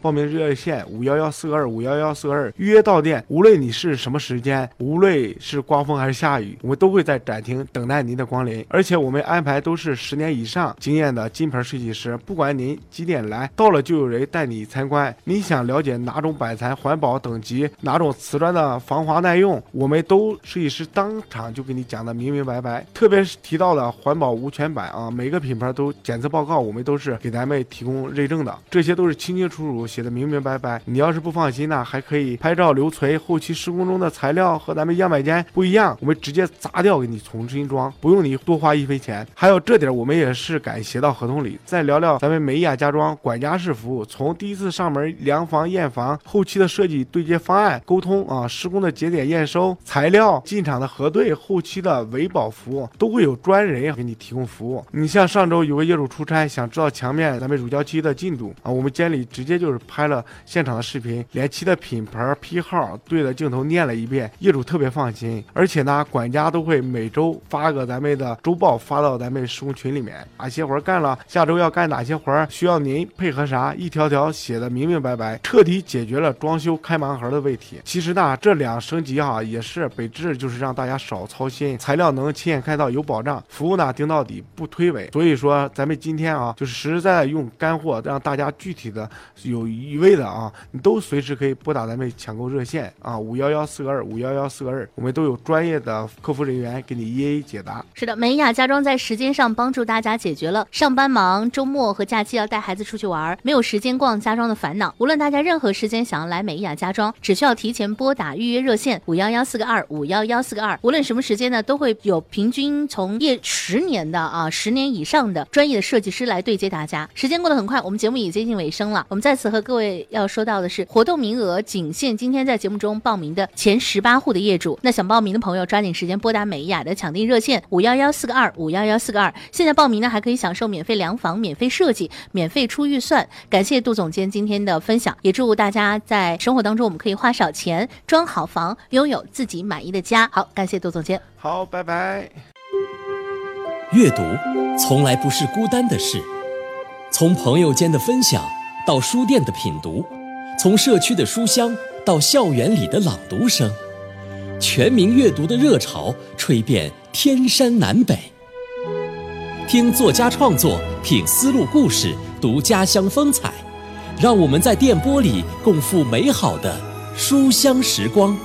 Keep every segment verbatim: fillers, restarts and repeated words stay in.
报名热线五一一四个二五一一四个二，预约到店。无论你是什么时间，无论是刮风还是下雨，我们都会在展厅等待您的光临。而且我们安排都是十年以上经验的金牌设计师，不管您几点来，到了就有人带你参观。你想了解哪种板材环保等级，哪种瓷砖的防滑耐用，我们都设计师当场就给你讲的明明白白。特别是提到的环保无醛板啊，每个品牌都检测报告，我们都是给咱们提供认证的，这些都是清清楚楚写的明明白白。你要是不放心呢，还可以拍照留存，后期施工中的材料和咱们样板间不一样，我们直接砸掉给你重新装，不用你多花一分钱。还有这点我们也是敢写到合同里。再聊聊咱们美雅家装管家式服务，从第一次上门量房验房，后期的设计对接方案沟通啊，施工的节点验收，材料进场的核对，后期的维保服务都会有专人给你提供服务。你像上周有个业主出差，想知道墙面咱们乳胶漆的进度啊，我们监理直接就是拍了现场的视频，连漆的品牌批号对着镜头念了一遍，业主特别放心。而且呢，管家都会每周发个咱们的周报发到咱们施工群里面，哪些活干了，下周要干哪些活，需要您配合啥，一条条写的明明白白，彻底解决了装修开盲盒的问题。其实呢，这两升级哈、啊、也是本质就是让大家少操心，材料能亲眼看到有保障，服务呢盯到底不推诿。所以说咱们今天啊，就是实实在在用干货让大家具体的有疑问的啊，你都随时可以拨打咱们抢购热线啊五一一四个二五一一四个二，我们都有专业的客服人员给你一一解答。 是的，美雅家装在时间上帮助大家解决了上班忙、周末和假期要带孩子出去玩没有时间逛家装的烦恼。无论大家任何时间想要来美雅家装，只需要提前拨打预约热线五一一四个二五一一四个二，无论什么时间呢，都会有平均从业十年的啊十年以上的专业的设计师来对接大家。时间过得很快，我们节目也接近尾声了。我们在此和各位要说到的是，活动名额仅限今天在节目中报名的前十八户的业主。那想报名的朋友抓紧时间拨打美雅的抢订热线五一一四个二五一一四个二。现在报名呢，还可以享受免费量房、免费设计、免费出预算。感谢杜总监今天的分享，也祝大家在生活当中我们可以花少钱装好房，拥有自己满意的家。好，感谢杜总监。 好，拜拜。 阅读从来不是孤单的事，从朋友间的分享到书店的品读，从社区的书香到校园里的朗读声，全民阅读的热潮吹遍天山南北。听作家创作，品丝路故事，读家乡风采，让我们在电波里共赴美好的书香时光。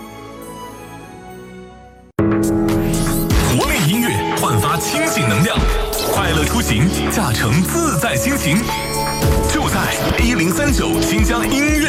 活力音乐焕发清醒能量，快乐出行，驾乘自在心情，就在一零三九新疆音乐